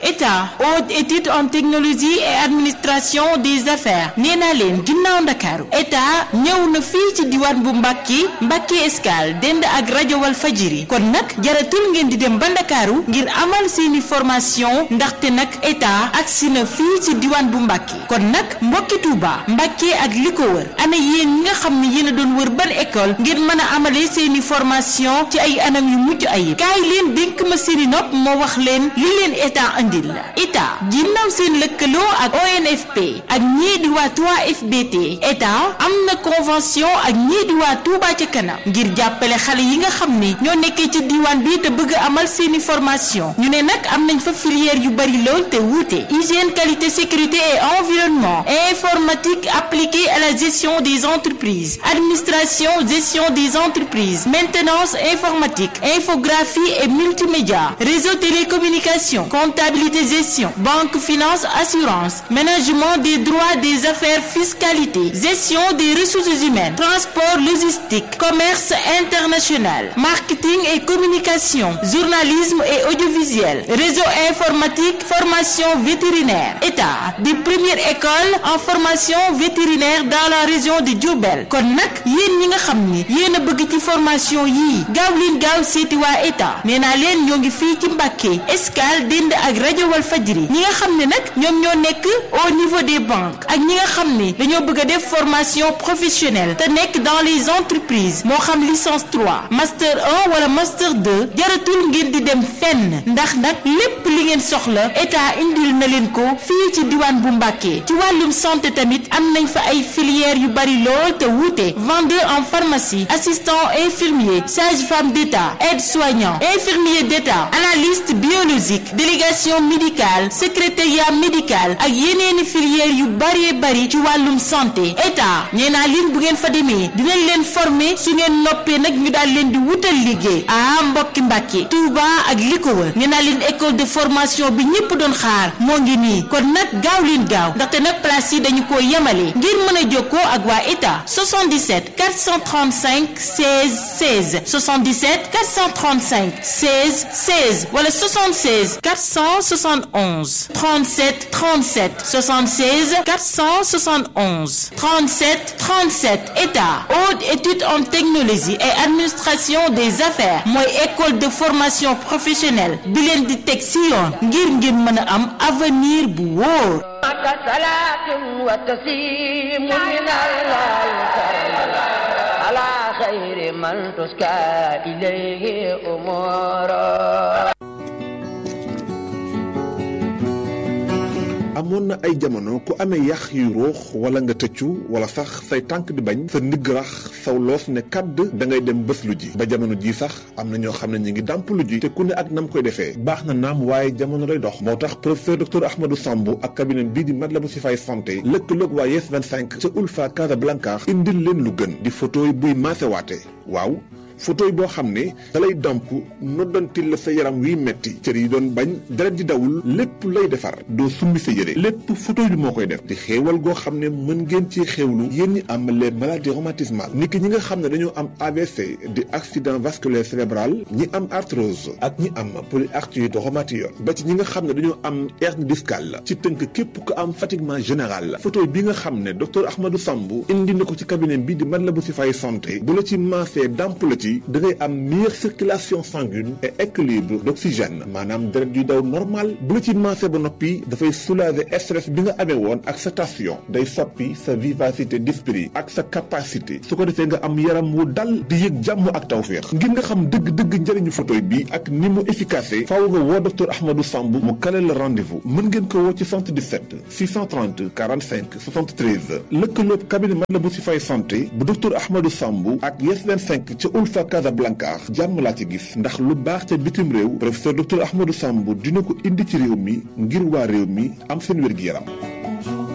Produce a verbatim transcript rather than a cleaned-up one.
état haute étude en technologie et administration des affaires nee naa leen ginnaaw Ndakaaru état ñëw na fii ci diwaan bu Mbàkke Mbàkke Escale dend ak rajo Walfadjri kon nag jaratul ngeen di dem ba Ndakaaru ngir amal seeni formation ndaxte nag état agsi na fii ci diwaan bu Mbàkke kon nag mbokki Touba Mbàkke ak li ko wër ana yéen ñi nga xam ne yéen a doon wër ban école ngir mën a amale seeni formation ci ay anam yu mucc ayib kaay leen dénk ma seeni nopp moo wax leen li leen état andil la état ginnaaw seen lëkkaloo ak O N F P ak ñii di waa trois F B T état am na convention ak ñii di waa Touba ca kanam ngir jàppale xale yi nga xam ne ñoo nekkee ci diwaan bi te bëgg amal seeni formation ñu ne nag am nañ fa filière yu bari lool te wuute hygiène qualité sécurité et environnement informatique appliquée à la gestion des entreprises administration gestion des entreprises maintenance informatique infographie et multimédia réseau télécommunication comptabilité gestion banque finance assurance management des droits des affaires fiscalité gestion des ressources humaines transport logistique commerce international marketing et communication journalisme et audiovisuel réseau informatique formation vétérinaire état di première école en formation vétérinaire dans la région de Diourbel kon nag yéen ñi nga xam ni yéen a bëgg ci formation yii gaaw leen gaaw seeti waa état nee naa leen ñoo ngi fii ci Mbàkke Escale dend ak rajo Walfadjri ñi nga xam ne nag ñoom ñoo nekk au niveau des banques ak ñi nga xam ne dañoo bëgg a def formation professionnelle te nekk dans les entreprises moo xam licence trois master un wala master deux jaratul ngeen di dem fenn ndax nag lépp li ngeen soxla état indil na leen ko fii ci diwaan bu Mbàkke ci wàllum santé tamit am nañ fa ay filières yu bari lool te wuute vendeur en pharmacie assistant infirmier sage-femme d'état aide-soignant infirmier d'état analyste biologique délégation médicale secrétariat médical ak yeneeni filières yu bari bari ci wàllum santé état nee naa leen bu ngeen fa demee dinañ leen former su ngeen noppee nag ñu daal leen di wutal liggéey ah mbokki Mbàkke Touba ak li ko wër nee naa leen école de formation bi ñëpp doon xaar moo ngi nii kon nag gaaw leen gaaw ndaxte nag place yi dañu ko yemale ngir mën a jokkoo ak waa état soixante-dix-sept quatre cent trente-cinq seize seize soixante-dix-sept quatre cent trente-cinq seize seize wala soixante-seize quatre cent soixante et onze trente-sept trente-sept soixante-seize quatre cent soixante et onze trente-sept trente-sept état haute étude en technologie et administration des affaires mooy école de formation professionnelle bi leen di teg si yoon ngir ngeen mën a am avenir bu wóor. خير من تسكى إليه أمورا amoon na ay jamono ku amee yax yu ruux wala nga tëccu wala sax say tànk di bañ sa ndigg rax saw loos ne kàdd da ngay dem bés lu ji ba jamono ji sax am na ñoo xam ne ñu ngi dàmp lu ji te ku ne ak nam koy defee baax na naam waaye jamono day dox moo tax professeur docteur Ahmadou Sambou ak cabinet bii di Matlaboul Chifaay santé lëkkaloog waa Yes vingt-cinq ca Ulfa Casablanca indil leen lu gën di photo yi buy maasewaate waaw photo yi boo xam ne dalay damp noddantil la sa yaram wiy metti cër yi doon bañ deret di dawul lépp lay defar doo summi sa yére lépp photo yi moo koy def di xéewal goo xam ne mën ngeen ci xéewlu yéen ñi am les maladies rhumatismales niki ñi nga xam ne dañoo am A V C di accident vasculaire cérébral ñi am arthrose ak ñi am polyarthrite rhumatoïde ba ci ñi nga xam ne dañoo am hernie discale ci tënk képp ko am fatiguement général photo bi nga xam ne docteur Ahmadou Sambou indi na ko ci cabinet bi di Matlaboul Chifaay santé bu la ci maasee damp la ci da ngay am meilleure circulation sanguine et équilibre d'oxygène maanaam deret yu daw normal bu la ci maasee ba noppi dafay soulager stress bi nga amee woon ak sa tension day soppi sa vivacité d'esprit ak sa capacité su ko defee nga am yaram wu dal di yëg jàmm ak tawféex ngir nga xam dëgg-dëgg njëriñu photo bi ak ni mu efficace faaw nga woo docteur Ahmadou Sambou mu kale la rendez-vous mën ngeen ko woo ci soixante-dix-sept six cent trente quarante-cinq soixante-treize lëkkaloob cabinet Matlaboul Chifaay santé bu docteur Ahmadou Sambou ak Yes vingt-cinq ca Ulfa Casablanca jàmm laa ci gis ndax lu baax ca bitim réew professeur docteur Ahmadou Sambou dina ko indi ci réew mi ngir waa réew mi am seen wér-gi-yaram